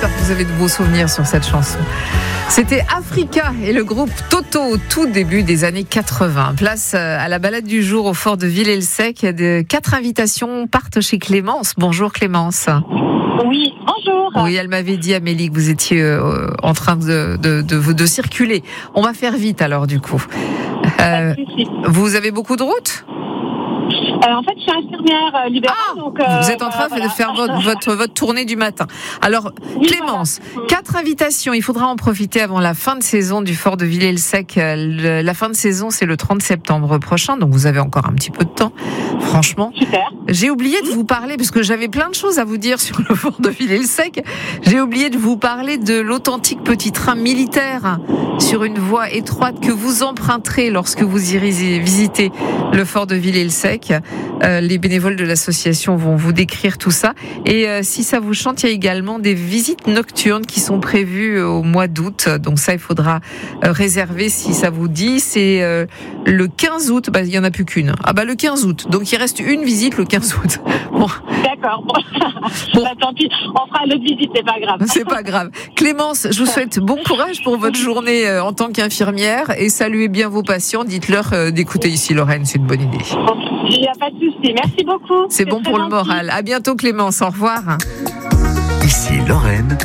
J'espère que vous avez de beaux souvenirs sur cette chanson. C'était Africa et le groupe Toto au tout début des années 80. Place à la balade du jour au fort de Villers-le-Sec. 4 invitations partent chez Clémence. Bonjour Clémence. Oui, bonjour. Oui, elle m'avait dit, Amélie, que vous étiez en train de circuler. On va faire vite alors du coup. Vous avez beaucoup de routes ? En fait, je suis infirmière libérale. Donc, vous êtes en train de faire votre tournée du matin. Alors, oui, Clémence, 4 invitations. Il faudra en profiter avant la fin de saison du fort de Villers-le-Sec. La fin de saison, c'est le 30 septembre prochain, donc vous avez encore un petit peu de temps. Franchement, super. J'ai oublié de vous parler, parce que j'avais plein de choses à vous dire sur le fort de Villers-le-Sec. J'ai oublié de vous parler de l'authentique petit train militaire sur une voie étroite que vous emprunterez lorsque vous irez visiter le fort de Villers-le-Sec. Les bénévoles de l'association vont vous décrire tout ça. Et si ça vous chante, il y a également des visites nocturnes qui sont prévues au mois d'août. Donc ça, il faudra réserver si ça vous dit. C'est le 15 août. Il n'y en a plus qu'une. Le 15 août. Donc il reste une visite le 15 août. Bon. D'accord. Bon. Tant pis. On fera l'autre visite, c'est pas grave. C'est pas grave. Clémence, je vous souhaite bon courage pour votre journée en tant qu'infirmière et saluez bien vos patients. Dites-leur d'écouter ici Lorraine, c'est une bonne idée. Il n'y a pas de souci. Merci beaucoup. C'est bon pour le moral. À bientôt Clémence. Au revoir. Ici Lorraine.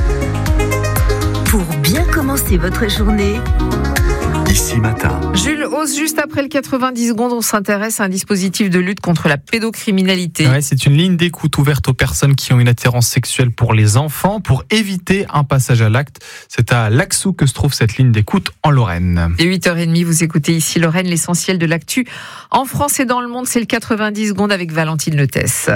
Pour bien commencer votre journée. Ici Matin. Jules Hauss, juste après le 90 secondes, on s'intéresse à un dispositif de lutte contre la pédocriminalité. Ouais, c'est une ligne d'écoute ouverte aux personnes qui ont une attirance sexuelle pour les enfants pour éviter un passage à l'acte. C'est à Laxou que se trouve cette ligne d'écoute en Lorraine. Et 8h30, vous écoutez ici Lorraine, l'essentiel de l'actu. En France et dans le monde, c'est le 90 secondes avec Valentine Letesse.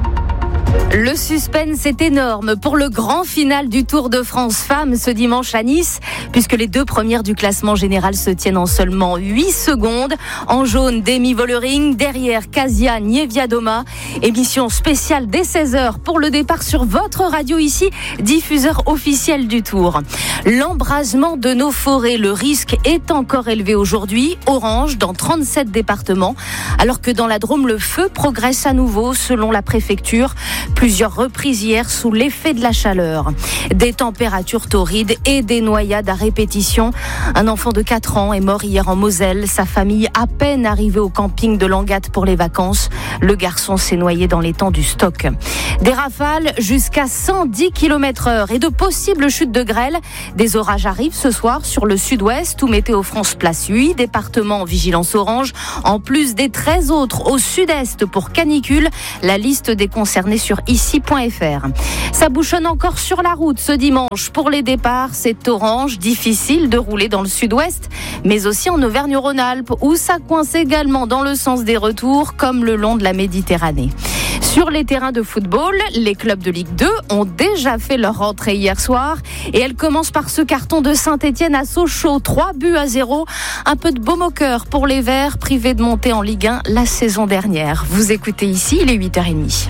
Le suspense est énorme pour le grand final du Tour de France Femmes ce dimanche à Nice, puisque les 2 premières du classement général se tiennent en seulement 8 secondes. En jaune, Demi Vollering, derrière Kasia Niewiadoma. Émission spéciale dès 16h pour le départ sur votre radio ici, diffuseur officiel du Tour. L'embrasement de nos forêts, le risque est encore élevé aujourd'hui, orange dans 37 départements, alors que dans la Drôme, le feu progresse à nouveau selon la préfecture. Plusieurs reprises hier sous l'effet de la chaleur. Des températures torrides et des noyades à répétition. Un enfant de 4 ans est mort hier en Moselle. Sa famille à peine arrivée au camping de Langatte pour les vacances. Le garçon s'est noyé dans l'étang du Stock. Des rafales jusqu'à 110 km/h et de possibles chutes de grêle. Des orages arrivent ce soir sur le sud-ouest où Météo France place 8 départements en vigilance orange, en plus des 13 autres au sud-est pour canicule. La liste des concernés sur ici.fr. Ça bouchonne encore sur la route ce dimanche. Pour les départs, c'est orange, difficile de rouler dans le sud-ouest, mais aussi en Auvergne-Rhône-Alpes, où ça coince également dans le sens des retours, comme le long de la Méditerranée. Sur les terrains de football, les clubs de Ligue 2 ont déjà fait leur rentrée hier soir et elle commence par ce carton de Saint-Etienne à Sochaux, 3-0. Un peu de baume au cœur pour les Verts, privés de monter en Ligue 1 la saison dernière. Vous écoutez ici, il est 8h30.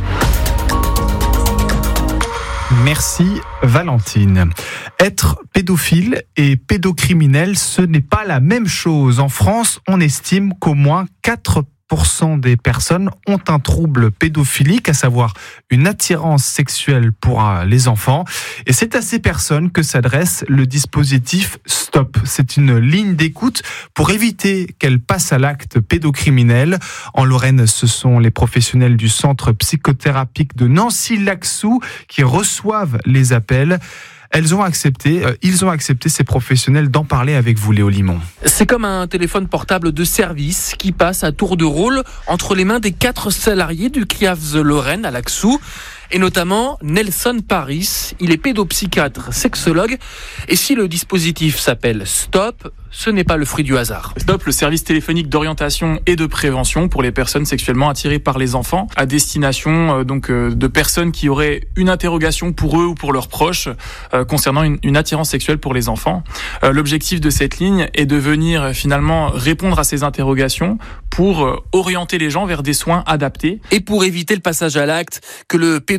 Merci Valentine. Être pédophile et pédocriminel, ce n'est pas la même chose. En France, on estime qu'au moins 4% des personnes ont un trouble pédophilique, à savoir une attirance sexuelle pour les enfants. Et c'est à ces personnes que s'adresse le dispositif STOP. C'est une ligne d'écoute pour éviter qu'elles passent à l'acte pédocriminel. En Lorraine, ce sont les professionnels du centre psychothérapique de Nancy-Laxou qui reçoivent les appels. Ils ont accepté, ces professionnels, d'en parler avec vous, Léo Limon. C'est comme un téléphone portable de service qui passe à tour de rôle entre les mains des 4 salariés du CRIAFS Lorraine à Laxou. Et notamment Nelson Paris, il est pédopsychiatre, sexologue. Et si le dispositif s'appelle STOP, ce n'est pas le fruit du hasard. STOP, le service téléphonique d'orientation et de prévention pour les personnes sexuellement attirées par les enfants, à destination de personnes qui auraient une interrogation pour eux ou pour leurs proches concernant une attirance sexuelle pour les enfants. L'objectif de cette ligne est de venir finalement répondre à ces interrogations pour orienter les gens vers des soins adaptés. Et pour éviter le passage à l'acte, que le pédophile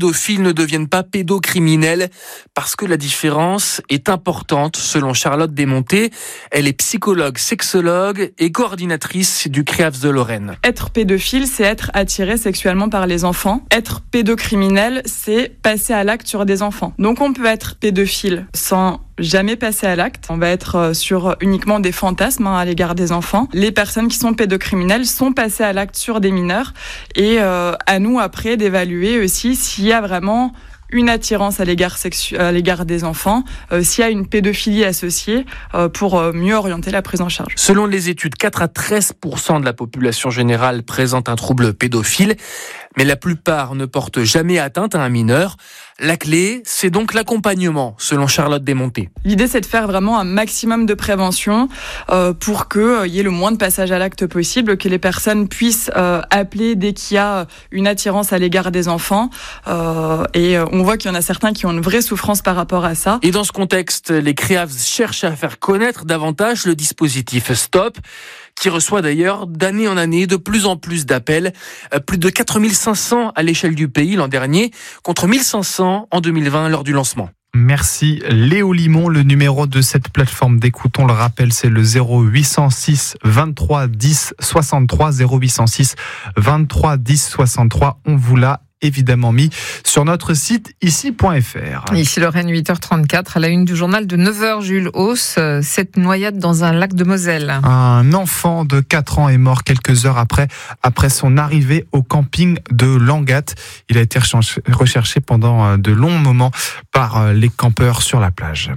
pédophiles ne deviennent pas pédocriminels parce que la différence est importante selon Charlotte Desmontés. Elle est psychologue, sexologue et coordinatrice du CREAFS de Lorraine. Être pédophile, c'est être attiré sexuellement par les enfants. Être pédocriminel, c'est passer à l'acte sur des enfants. Donc on peut être pédophile sans jamais passer à l'acte. On va être sur uniquement des fantasmes à l'égard des enfants. Les personnes qui sont pédocriminelles sont passées à l'acte sur des mineurs et à nous après d'évaluer aussi s'il y a vraiment une attirance à l'égard des enfants, s'il y a une pédophilie associée pour mieux orienter la prise en charge. Selon les études, 4 à 13% de la population générale présente un trouble pédophile, mais la plupart ne portent jamais atteinte à un mineur. La clé, c'est donc l'accompagnement, selon Charlotte Desmontés. L'idée, c'est de faire vraiment un maximum de prévention pour qu'il y ait le moins de passage à l'acte possible, que les personnes puissent appeler dès qu'il y a une attirance à l'égard des enfants. Et on voit qu'il y en a certains qui ont une vraie souffrance par rapport à ça. Et dans ce contexte, les CREAFS cherchent à faire connaître davantage le dispositif STOP, qui reçoit d'ailleurs d'année en année de plus en plus d'appels. Plus de 4500 à l'échelle du pays l'an dernier, contre 1500 en 2020 lors du lancement. Merci Léo Limon. Le numéro de cette plateforme d'écoute, on le rappelle, c'est le 0806 23 10 63, 0806 23 10 63. On vous l'a évidemment mis sur notre site ici.fr. Ici Lorraine, 8h34, à la une du journal de 9h, Jules Hauss, cette noyade dans un lac de Moselle. Un enfant de 4 ans est mort quelques heures après son arrivée au camping de Langat. Il a été recherché pendant de longs moments par les campeurs sur la plage.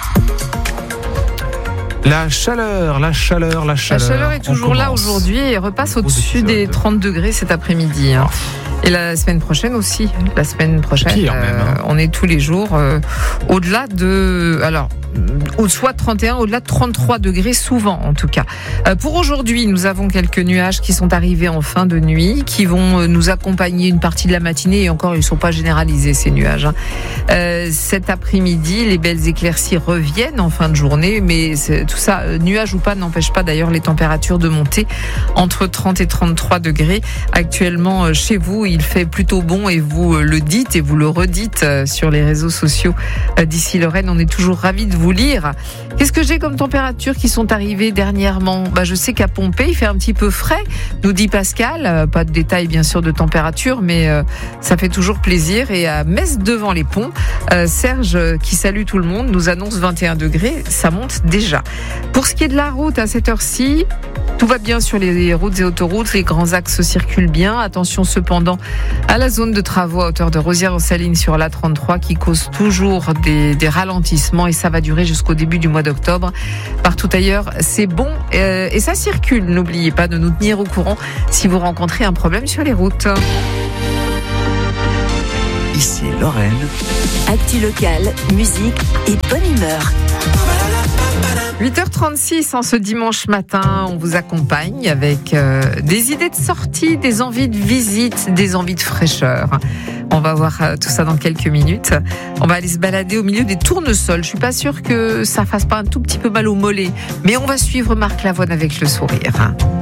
La chaleur. La chaleur est toujours là aujourd'hui et repasse au-dessus des 30 degrés cet après-midi. Et la semaine prochaine aussi. La semaine prochaine, pire même, on est tous les jours au-delà de... Alors, soit 31, au-delà de 33 degrés, souvent en tout cas. Pour aujourd'hui, nous avons quelques nuages qui sont arrivés en fin de nuit, qui vont nous accompagner une partie de la matinée, et encore, ils ne sont pas généralisés ces nuages. Cet après-midi, les belles éclaircies reviennent en fin de journée, mais tout ça, nuages ou pas, n'empêche pas d'ailleurs les températures de monter entre 30 et 33 degrés. Actuellement, chez vous, il fait plutôt bon et vous le dites et vous le redites sur les réseaux sociaux d'ici Lorraine. On est toujours ravis de vous lire. Qu'est-ce que j'ai comme températures qui sont arrivées dernièrement ? Je sais qu'à Pompée, il fait un petit peu frais, nous dit Pascal. Pas de détails bien sûr de température, mais ça fait toujours plaisir. Et à Metz devant les ponts, Serge, qui salue tout le monde, nous annonce 21 degrés. Ça monte déjà. Pour ce qui est de la route, à cette heure-ci, tout va bien sur les routes et autoroutes, les grands axes circulent bien. Attention cependant à la zone de travaux à hauteur de Rosières-aux-Salines sur l'A33 qui cause toujours des ralentissements et ça va durer jusqu'au début du mois d'octobre. Partout ailleurs, c'est bon et ça circule. N'oubliez pas de nous tenir au courant si vous rencontrez un problème sur les routes. Ici Lorraine. Actu locale, musique et bonne humeur. 8h36 en ce dimanche matin, on vous accompagne avec des idées de sortie, des envies de visite, des envies de fraîcheur. On va voir tout ça dans quelques minutes. On va aller se balader au milieu des tournesols. Je suis pas sûre que ça fasse pas un tout petit peu mal au mollet, mais on va suivre Marc Lavoine avec le sourire.